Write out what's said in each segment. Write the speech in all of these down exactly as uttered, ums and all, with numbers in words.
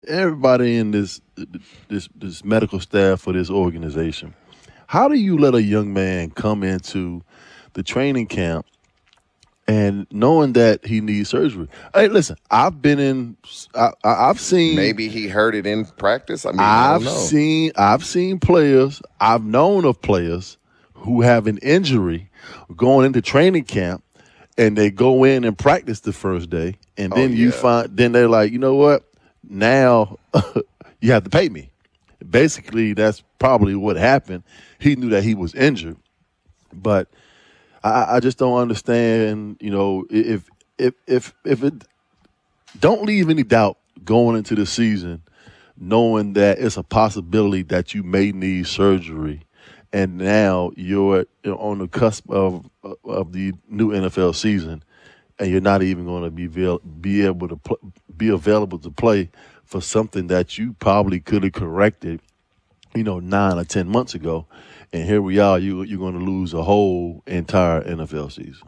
everybody in this this this medical staff for this organization. How do you let a young man come into the training camp and knowing that he needs surgery? Hey, listen, I've been in. I, I- I've seen. Maybe he heard it in practice. I mean, I don't I've know. seen. I've seen players. I've known of players who have an injury going into training camp, and they go in and practice the first day, and Oh, then you yeah. find. Then they're like, you know what? Now you have to pay me. Basically, that's probably what happened. He knew that he was injured, but I, I just don't understand. You know, if if if if it don't leave any doubt going into the season, knowing that it's a possibility that you may need surgery, and now you're you know, on the cusp of of the new N F L season, and you're not even going to be avail- be able to pl- be available to play for something that you probably could have corrected, you know, nine or ten months ago, and here we are. You you're going to lose a whole entire N F L season.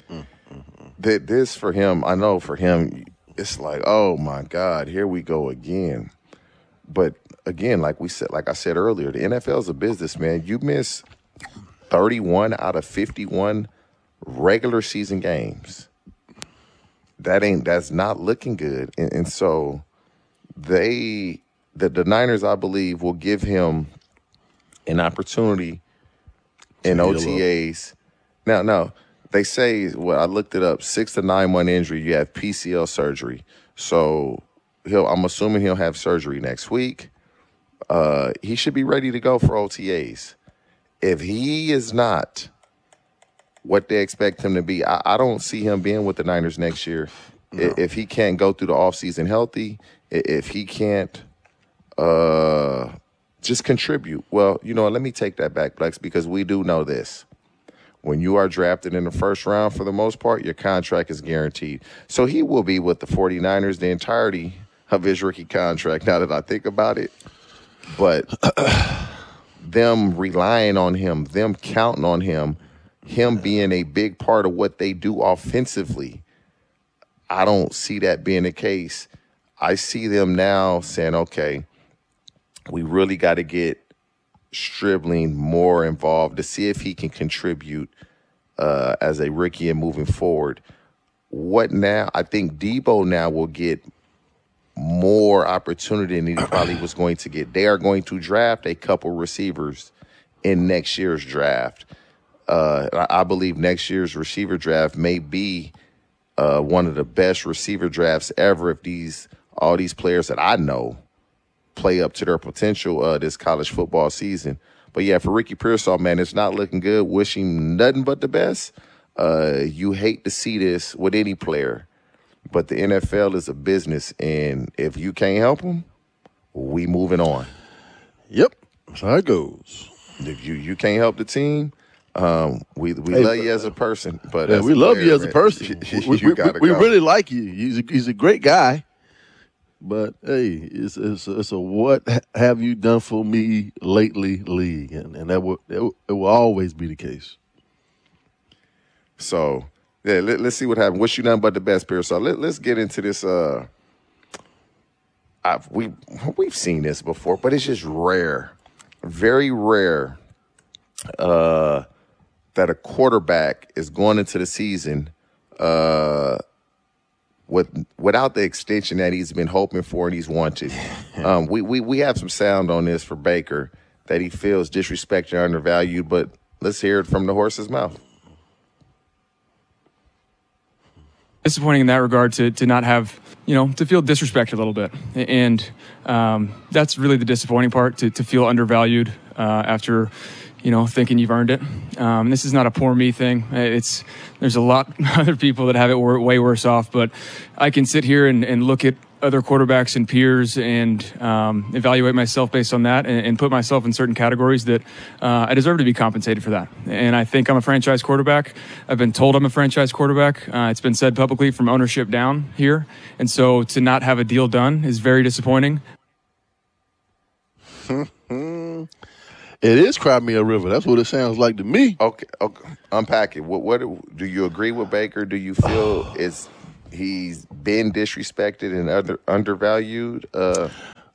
That this for him, I know for him, it's like, oh my God, here we go again. But again, like we said, like I said earlier, the N F L is a business, man. You miss thirty-one out of fifty-one regular season games. That ain't that's not looking good. And, and so they the, the Niners, I believe, will give him an opportunity in To O heal T As. Now, now they say, well, I looked it up, six to nine month injury, you have P C L surgery. So he'll I'm assuming he'll have surgery next week. Uh, he should be ready to go for O T As. If he is not what they expect him to be, I, I don't see him being with the Niners next year. I- If he can't go through the offseason healthy, i- if he can't uh, just contribute. Well, you know what, let me take that back, Plex, because we do know this. When you are drafted in the first round, for the most part, your contract is guaranteed. So he will be with the 49ers the entirety of his rookie contract, now that I think about it. But them relying on him, them counting on him, him being a big part of what they do offensively, I don't see that being the case. I see them now saying, okay, we really got to get Stribling more involved to see if he can contribute uh, as a rookie and moving forward. What now? I think Debo now will get more opportunity than he probably was going to get. They are going to draft a couple receivers in next year's draft. Uh, I I believe next year's receiver draft may be uh, one of the best receiver drafts ever if these all these players that I know play up to their potential uh, this college football season. But yeah, for Ricky Pearsall, man, it's not looking good. Wishing nothing but the best. Uh, you hate to see this with any player, but the N F L is a business, and if you can't help them, we moving on. Yep, that's how it goes. If you you can't help the team, um, we we Hey, love you as a person, but Yeah, as we a love player, you as a man, person. you, We, we, we, gotta we go. really like you. He's a, he's a great guy. But hey, it's it's, it's a what have you done for me lately league, and, and that will it, will it will always be the case. So yeah, let, us see what happens. Wish you nothing but the best, Pierce. So let, let's get into this. Uh, I've, we we've seen this before, but it's just rare, very rare, uh, that a quarterback is going into the season uh, with without the extension that he's been hoping for and he's wanted. Um, we we we have some sound on this for Baker that he feels disrespected and undervalued, but let's hear it from the horse's mouth. Disappointing in that regard to to not have, you know, to feel disrespected a little bit. And um, that's really the disappointing part, to, to feel undervalued uh, after, you know, thinking you've earned it. Um, this is not a poor me thing. It's There's a lot of other people that have it way worse off, but I can sit here and, and look at other quarterbacks and peers and um, evaluate myself based on that and, and put myself in certain categories that uh, I deserve to be compensated for that. And I think I'm a franchise quarterback. I've been told I'm a franchise quarterback. Uh, it's been said publicly from ownership down here. And so to not have a deal done is very disappointing. It is Crimea River. That's what it sounds like to me. Okay, okay. Unpack it. What, what do you agree with Baker? Do you feel it's he's been disrespected and under, undervalued. Uh,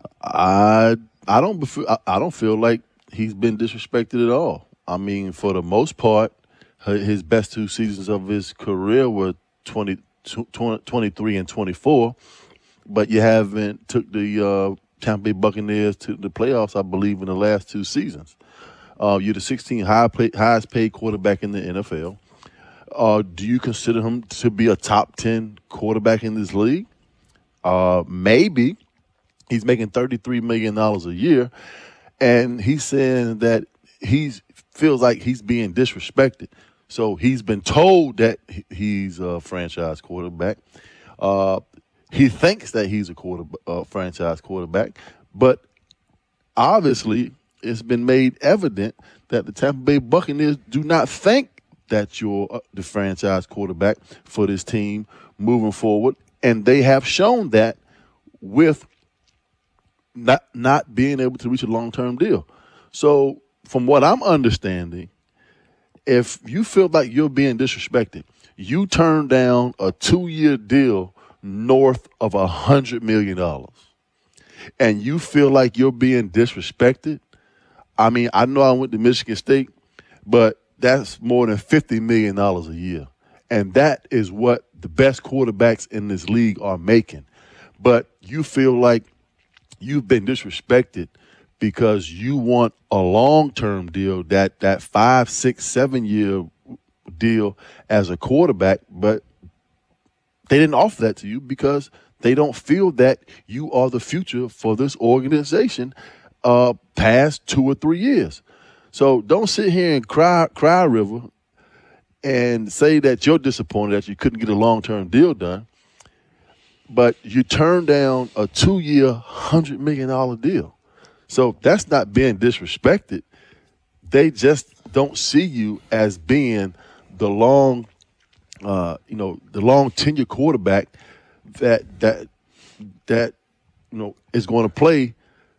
I I don't bef- I I don't feel like he's been disrespected at all. I mean, for the most part, h- his best two seasons of his career were twenty, twenty, twenty-three and twenty-four, but you haven't took the uh, Tampa Bay Buccaneers to the playoffs, I believe, in the last two seasons. Uh, you're the sixteenth high pay, highest paid quarterback in the N F L. Uh, do you consider him to be a top ten quarterback in this league? Uh, maybe. He's making thirty-three million dollars a year, and he's saying that he feels like he's being disrespected. So he's been told that he's a franchise quarterback. Uh, he thinks that he's a quarter, uh, franchise quarterback, but obviously it's been made evident that the Tampa Bay Buccaneers do not think that you're the franchise quarterback for this team moving forward, and they have shown that with not not being able to reach a long-term deal. So from what I'm understanding, if you feel like you're being disrespected, you turn down a two-year deal north of one hundred million dollars, and you feel like you're being disrespected. I mean, I know I went to Michigan State, but that's more than fifty million dollars a year. And that is what the best quarterbacks in this league are making. But you feel like you've been disrespected because you want a long-term deal, that that five, six, seven-year deal as a quarterback, but they didn't offer that to you because they don't feel that you are the future for this organization uh, past two or three years. So don't sit here and cry, cry river and say that you're disappointed that you couldn't get a long-term deal done, but you turned down a two-year, one hundred million dollars deal. So that's not being disrespected. They just don't see you as being the long, uh, you know, the long tenure quarterback that that that you know is going to play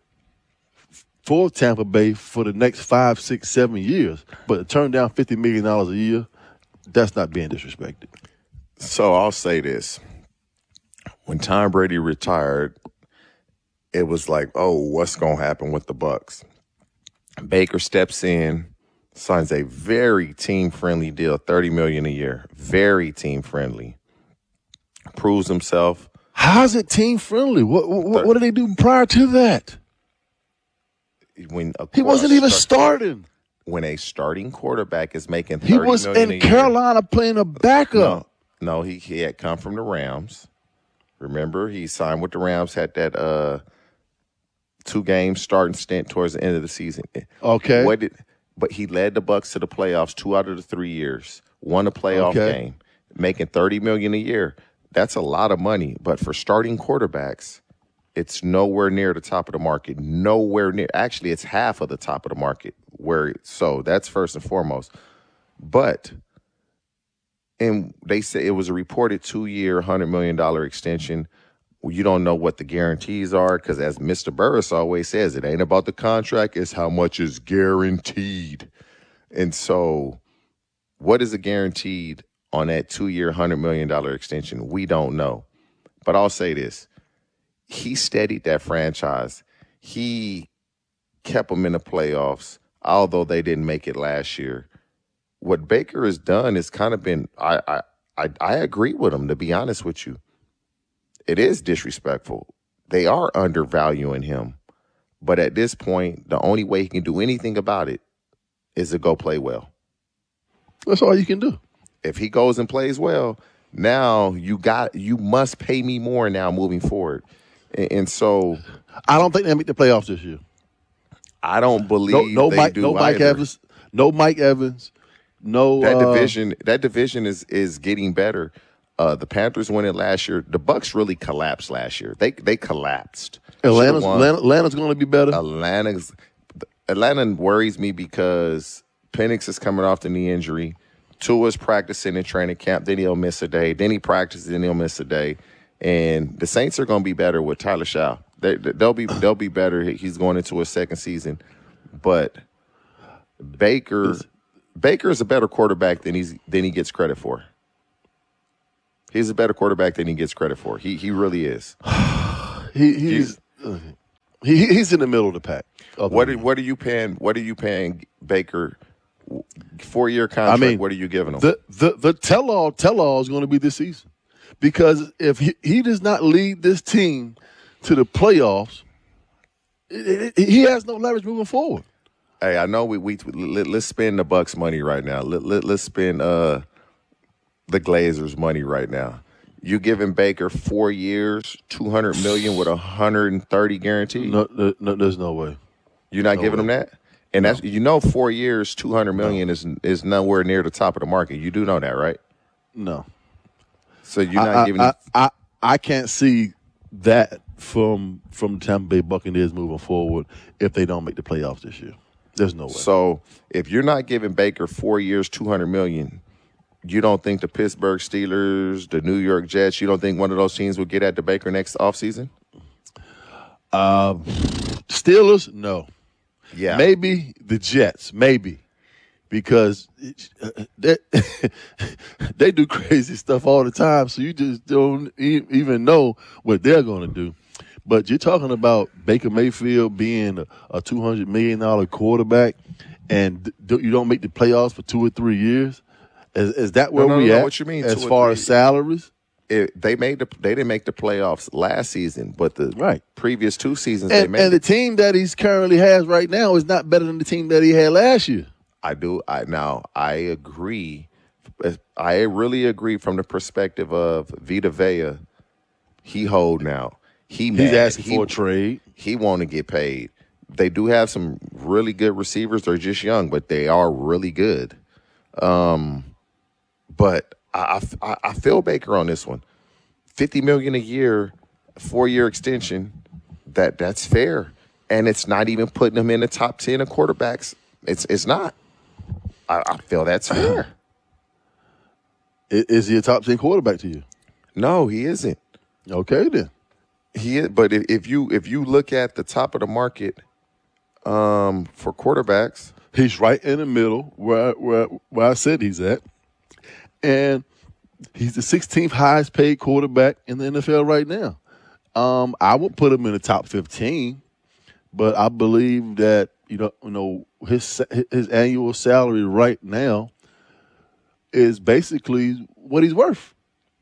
for Tampa Bay for the next five, six, seven years. But to turn down fifty million dollars a year, that's not being disrespected. So I'll say this. When Tom Brady retired, it was like, oh, what's going to happen with the Bucs? Baker steps in, signs a very team-friendly deal, thirty million dollars a year. Very team-friendly. Proves himself. How's it team-friendly? What, what, what did they do prior to that? When a, he wasn't even starting. When a starting quarterback is making thirty he was million in a Carolina year, playing a backup. No, no he, he had come from the Rams. Remember, he signed with the Rams, had that uh, two-game starting stint towards the end of the season. Okay. What did? But he led the Bucs to the playoffs two out of the three years. Won a playoff okay. game, making thirty million dollars a year. That's a lot of money. But for starting quarterbacks, it's nowhere near the top of the market. Nowhere near. Actually, it's half of the top of the market. Where so that's first and foremost. But and they say it was a reported two-year, one hundred million dollars extension. You don't know what the guarantees are because, as Mister Burris always says, it ain't about the contract, it's how much is guaranteed. And so what is a guaranteed on that two-year, one hundred million dollars extension? We don't know. But I'll say this. He steadied that franchise. He kept them in the playoffs, although they didn't make it last year. What Baker has done has kind of been, I, I, I, I agree with him, to be honest with you. It is disrespectful. They are undervaluing him. But at this point, the only way he can do anything about it is to go play well. That's all you can do. If he goes and plays well, now you got you must pay me more now moving forward. And, and so I don't think they make the playoffs this year. I don't believe no, no they Mike, do no Mike either. Evans, no Mike Evans, no that uh, division. That division is is getting better. Uh, the Panthers won it last year. The Bucs really collapsed last year. They they collapsed. Atlanta's, Atlanta, Atlanta's going to be better. Atlanta's Atlanta worries me because Penix is coming off the knee injury. Tua's practicing in training camp. Then he'll miss a day. Then he practices. Then he'll miss a day. And the Saints are going to be better with Tyler Shaw. They, they'll be they'll be better. He's going into his second season, but Baker Baker is a better quarterback than he's than he gets credit for. He's a better quarterback than he gets credit for. He he really is. he he's uh, he, he's in the middle of the pack. What are, what are you paying? What are you paying Baker? Four year contract. I mean, what are you giving him? The the the tell all tell all is going to be this season, because if he, he does not lead this team to the playoffs, it, it, he has no leverage moving forward. Hey, I know we we let, let's spend the Bucks money right now. Let, let let's spend uh the Glazers money right now. You giving Baker four years, two hundred million with a hundred and thirty guaranteed? No, no, no, there's no way. You're not No giving way. him that. And that's you know, four years, two hundred million No. is is nowhere near the top of the market. You do know that, right? No, So you're not I, giving. I, him, I, I can't see that from from the Tampa Bay Buccaneers moving forward if they don't make the playoffs this year. There's no way. So if you're not giving Baker four years, two hundred million, you don't think the Pittsburgh Steelers, the New York Jets, you don't think one of those teams will get at the Baker next offseason? Uh, Steelers, no. Yeah. Maybe the Jets, maybe, because uh, they, they do crazy stuff all the time, so you just don't e- even know what they're going to do. But you're talking about Baker Mayfield being a, a two hundred million dollars quarterback, and d- you don't make the playoffs for two or three years? Is, is that where no, we no, at what you mean, as two or far three? as salaries? It, they made the they didn't make the playoffs last season, but the Right. previous two seasons they And, made and the it. team that he's currently has right now is not better than the team that he had last year. I do. I now I agree. I really agree from the perspective of Vita Vea. He hold now. He He's mad. asking he, for a trade. He want to get paid. They do have some really good receivers. They're just young, but they are really good. Um, but I, I, I feel Baker on this one. Fifty million a year, four year extension. That that's fair, and it's not even putting him in the top ten of quarterbacks. It's it's not. I, I feel that's fair. I- Is he a top ten quarterback to you? No, he isn't. Okay, then. He is, but if, if you if you look at the top of the market um, for quarterbacks, He's right in the middle where, where, where I said he's at. And he's the sixteenth highest paid quarterback in the N F L right now. Um, I would put him in the top fifteen, but I believe that, you know, you know his his annual salary right now is basically what he's worth.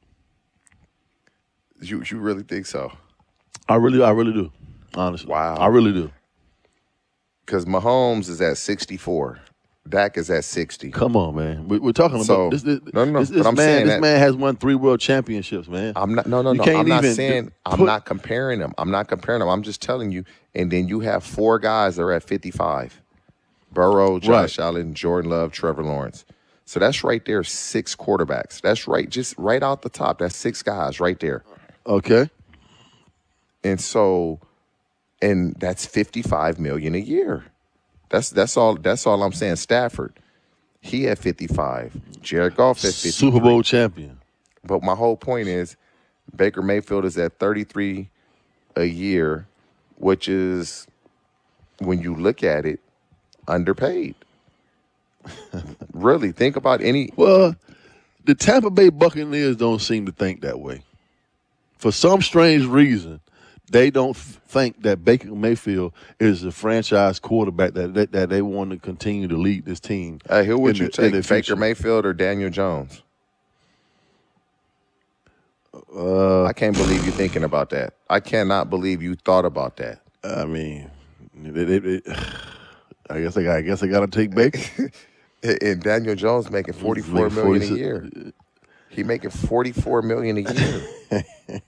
you you really think so? I really, I really do. Honestly. Wow. I really do. Because Mahomes is at sixty-four, Dak is at sixty. Come on, man. We, we're talking So- about this. this no, no, no, This, but this I'm man, saying this that- man has won three world championships, man. I'm not. No, no, You no. can't I'm not even saying. d- I'm put- not comparing them. I'm not comparing them. I'm just telling you. And then you have four guys that are at fifty-five: Burrow, Josh Right. Allen, Jordan Love, Trevor Lawrence. So that's right there. Six quarterbacks. That's right. Just right out the top. That's six guys right there. Okay. And so, and that's fifty-five million a year. That's that's all. That's all I'm saying. Stafford, he had fifty-five. Jared Goff at fifty-three. Super Bowl champion. But my whole point is, Baker Mayfield is at thirty-three a year, which is, when you look at it, underpaid. Really, think about any. Well, the Tampa Bay Buccaneers don't seem to think that way. For some strange reason, they don't f- think that Baker Mayfield is a franchise quarterback that that, that they want to continue to lead this team. Hey, who would in you the- in take, the Baker future. Mayfield or Daniel Jones? Uh, I can't believe you're thinking about that. I cannot believe you thought about that. I mean, it, it, it, I guess I got. I guess I got to take Baker. And Daniel Jones making forty-four Making million a forty-six year. He making forty-four million a year.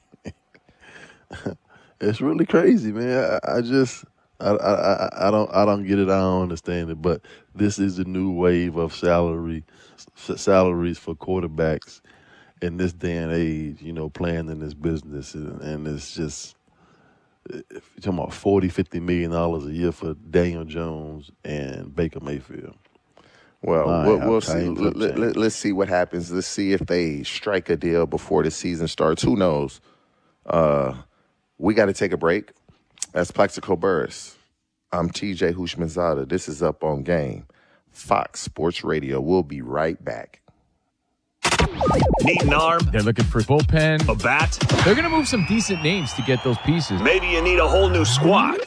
It's really crazy, man. I, I just, I, I, I- I don't, I don't get it. I don't understand it. But this is a new wave of salary, s- salaries for quarterbacks in this day and age. You know, playing in this business, and, and it's just, if you're talking about forty, fifty million dollars a year for Daniel Jones and Baker Mayfield. Well, My, we'll, how we'll see. times have Let, changed. us see what happens. Let's see if they strike a deal before the season starts. Who knows? Uh, we got to take a break. That's Plaxico Burris. I'm T J Hushmanzada. This is Up on Game, Fox Sports Radio. We'll be right back. Need an arm? They're looking for bullpen. A bat? They're going to move some decent names to get those pieces. Maybe you need a whole new squad.